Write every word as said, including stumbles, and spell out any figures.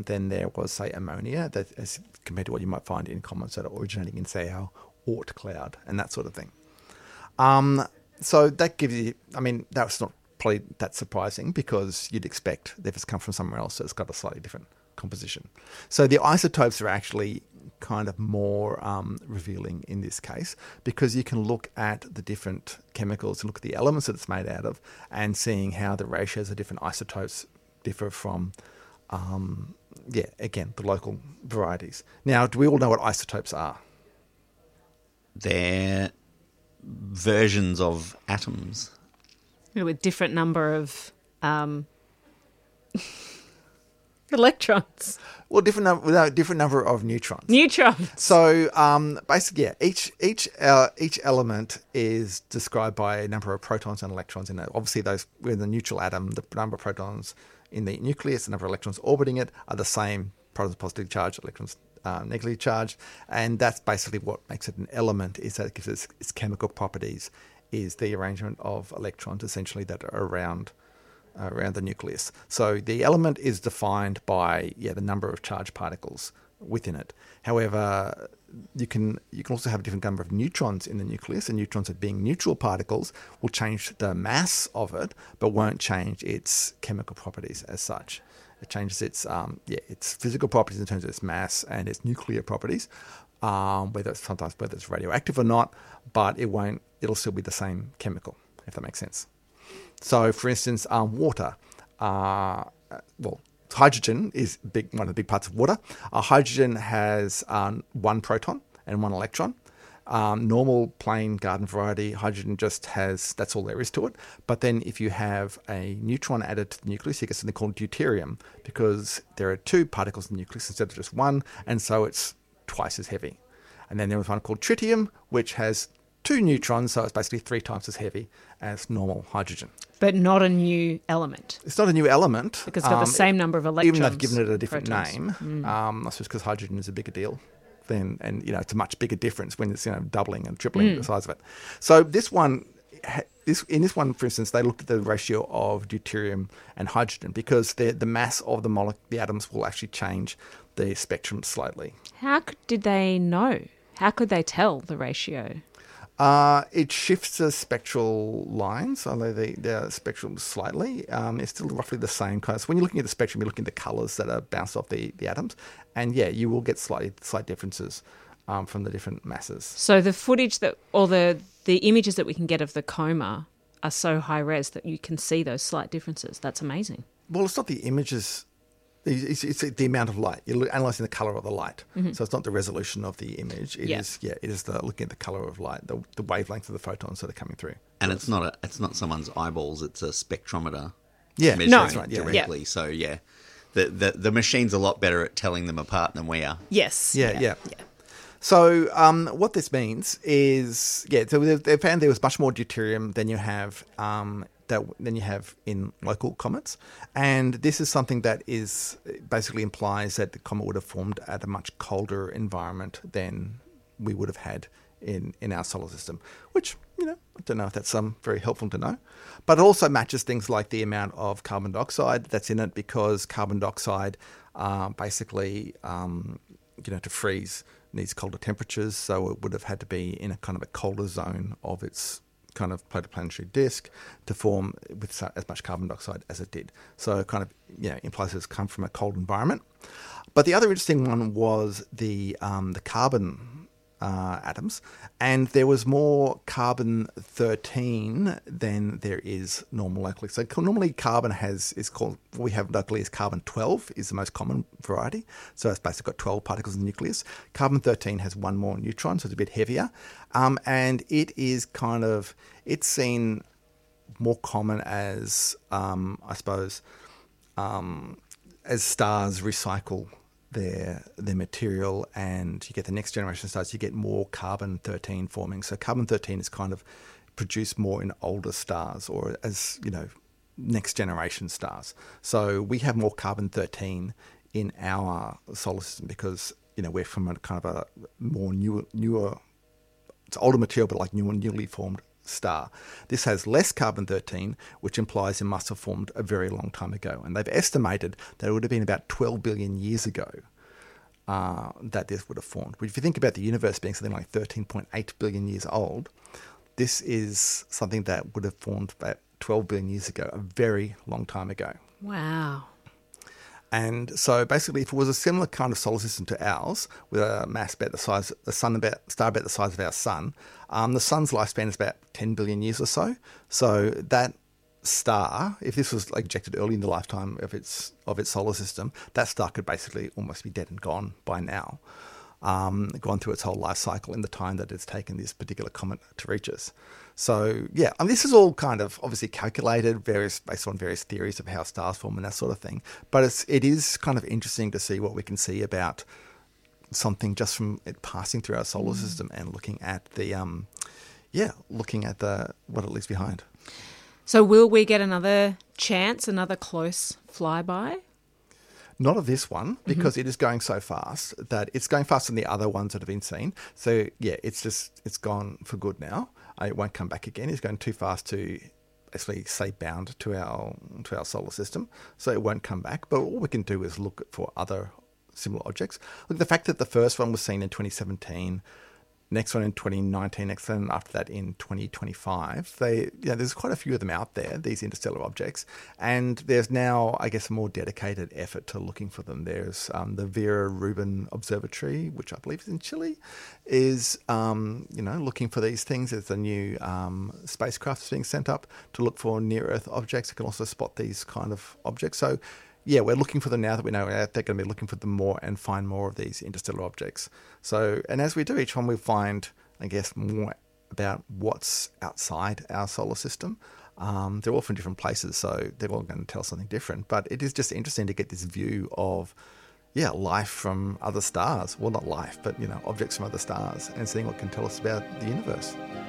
than there was, say, ammonia, that as compared to what you might find in comets that are originating in, say, our Oort cloud and that sort of thing. Um, so that gives you, I mean, that's not probably that surprising because you'd expect that if it's come from somewhere else, so it's got a slightly different composition. So the isotopes are actually kind of more um, revealing in this case because you can look at the different chemicals and look at the elements that it's made out of and seeing how the ratios of different isotopes differ from, um, yeah, again, the local varieties. Now, do we all know what isotopes are? They're versions of atoms. With different number of um, electrons. Well, different number, no, different number of neutrons. Neutrons. So um, basically, yeah, each each uh, each element is described by a number of protons and electrons in it. Obviously, those in the neutral atom, the number of protons in the nucleus, the number of electrons orbiting it are the same. Protons positively charged, electrons uh, negatively charged, and that's basically what makes it an element. Is that it gives it its chemical properties. Is the arrangement of electrons essentially that are around uh, around the nucleus. So the element is defined by yeah the number of charged particles within it. However, you can you can also have a different number of neutrons in the nucleus, and neutrons, are being neutral particles, will change the mass of it, but won't change its chemical properties as such. It changes its um, yeah its physical properties in terms of its mass and its nuclear properties, um, whether it's sometimes whether it's radioactive or not, but it won't. It'll still be the same chemical, if that makes sense. So, for instance, um, water, uh, well, hydrogen is big, one of the big parts of water. Uh, hydrogen has um, one proton and one electron. Um, normal plain garden variety hydrogen just has, that's all there is to it. But then if you have a neutron added to the nucleus, you get something called deuterium, because there are two particles in the nucleus instead of just one, and so it's twice as heavy. And then there was one called tritium, which has two neutrons, so it's basically three times as heavy as normal hydrogen. But not a new element. It's not a new element. Because it's got um, the same number of electrons. Even though they've given it a different protons. name. Mm. Um, that's just because hydrogen is a bigger deal. Then, and you know, it's a much bigger difference when it's, you know, doubling and tripling mm. the size of it. So this one, this in this one, for instance, they looked at the ratio of deuterium and hydrogen because the the mass of the mole- the atoms will actually change the spectrum slightly. How could, did they know? How could they tell the ratio? Uh, it shifts the spectral lines, although the, the spectrum slightly. Um, it's still roughly the same kind. So when you're looking at the spectrum, you're looking at the colours that are bounced off the, the atoms. And yeah, you will get slight, slight differences um, from the different masses. So the footage that, or the, the images that we can get of the coma are so high res that you can see those slight differences. That's amazing. Well, it's not the images. It's, it's the amount of light. You're analysing the colour of the light. Mm-hmm. So it's not the resolution of the image. It yeah. is yeah, it is the looking at the colour of light, the, the wavelength of the photons that are coming through. And it's not a, it's not someone's eyeballs, it's a spectrometer yeah. measuring no, that's right, yeah. directly. Yeah. So yeah. The, the the machine's a lot better at telling them apart than we are. Yes. Yeah, yeah. yeah. yeah. So um, what this means is, yeah, so they found there was much more deuterium than you have um, that than you have in local comets, and this is something that is basically implies that the comet would have formed at a much colder environment than we would have had in, in our solar system, which, you know, I don't know if that's um, very helpful to know. But it also matches things like the amount of carbon dioxide that's in it, because carbon dioxide uh, basically, um, you know, to freeze needs colder temperatures, so it would have had to be in a kind of a colder zone of its kind of protoplanetary disk to form with as much carbon dioxide as it did. So it kind of, you know, implies it's come from a cold environment. But the other interesting one was the um, the carbon uh, atoms, and there was more carbon thirteen than there is normal locally. So normally carbon has is called, what we have locally is carbon twelve is the most common variety. So it's basically got twelve particles in the nucleus. Carbon thirteen has one more neutron, so it's a bit heavier, um, and it is kind of it's seen more common as um, I suppose um, as stars recycle their their material, and you get the next generation of stars, you get more carbon thirteen forming. So carbon thirteen is kind of produced more in older stars, or as, you know, next generation stars. So we have more carbon thirteen in our solar system because, you know, we're from a kind of a more newer, newer it's older material, but like newer, newly formed star. This has less carbon thirteen, which implies it must have formed a very long time ago. And they've estimated that it would have been about twelve billion years ago uh, that this would have formed. But if you think about the universe being something like thirteen point eight billion years old, this is something that would have formed about twelve billion years ago, a very long time ago. Wow. And so basically, if it was a similar kind of solar system to ours, with a mass about the size, the sun about, star about the size of our sun, um, the sun's lifespan is about ten billion years or so. So that star, if this was like ejected early in the lifetime of its of its solar system, that star could basically almost be dead and gone by now, um, gone through its whole life cycle in the time that it's taken this particular comet to reach us. So yeah, I mean, this is all kind of obviously calculated, various based on various theories of how stars form and that sort of thing. But it's it is kind of interesting to see what we can see about something just from it passing through our solar system and looking at the um, yeah, looking at the what it leaves behind. So will we get another chance, another close flyby? Not of this one, because mm-hmm. it is going so fast that it's going faster than the other ones that have been seen. So yeah, it's just it's gone for good now. It won't come back again. It's going too fast to actually stay bound to our to our solar system, so it won't come back. But all we can do is look for other similar objects. Look, the fact that the first one was seen in twenty seventeen, next one in twenty nineteen, next one after that in twenty twenty-five. They, yeah, there's quite a few of them out there, these interstellar objects, and there's now, I guess, a more dedicated effort to looking for them. There's um, the Vera Rubin Observatory, which I believe is in Chile, is um, you know looking for these things. There's a new um, spacecraft that's being sent up to look for near-Earth objects. It can also spot these kind of objects. So yeah, we're looking for them now that we know they're going to be looking for them more and find more of these interstellar objects. So, and as we do each one, we find, I guess, more about what's outside our solar system. Um, they're all from different places, so they're all going to tell something different. But it is just interesting to get this view of, yeah, life from other stars. Well, not life, but, you know, objects from other stars and seeing what can tell us about the universe.